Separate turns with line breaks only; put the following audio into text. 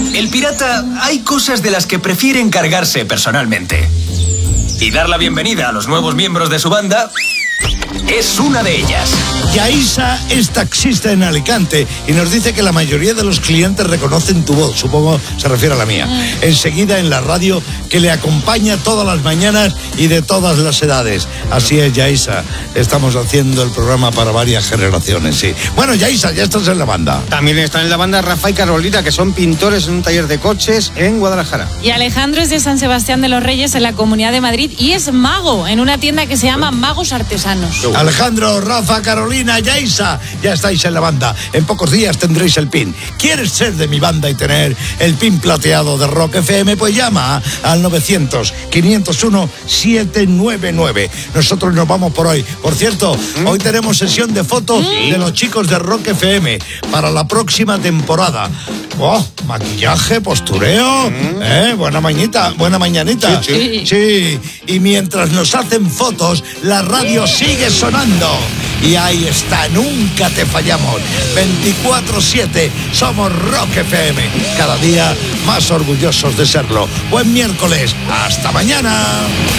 El pirata hay cosas de las que prefiere encargarse personalmente. Y dar la bienvenida a los nuevos miembros de su banda es una de ellas.
Yaisa es taxista en Alicante y nos dice que la mayoría de los clientes reconocen tu voz, supongo se refiere a la mía. Enseguida en la radio que le acompaña todas las mañanas y de todas las edades. Así es, Yaisa, estamos haciendo el programa para varias generaciones, sí. Bueno, Yaisa, ya estás en la banda.
También están en la banda Rafa y Carolina, que son pintores en un taller de coches en Guadalajara.
Y Alejandro es de San Sebastián de los Reyes, en la Comunidad de Madrid, y es mago en una tienda que se llama Magos Artesanos.
Alejandro, Rafa, Carolina, Yaisa, ya estáis en la banda. En pocos días tendréis el pin. ¿Quieres ser de mi banda y tener el pin plateado de Rock FM? Pues llama al 900-501-799. Nosotros nos vamos por hoy. Por cierto, hoy tenemos sesión de fotos de los chicos de Rock FM para la próxima temporada. Oh, maquillaje, postureo, buena mañanita. Sí. Y mientras nos hacen fotos, la radio sigue sonando. Y ahí está, nunca te fallamos. 24/7, somos Rock FM. Cada día más orgullosos de serlo. Buen miércoles, hasta mañana.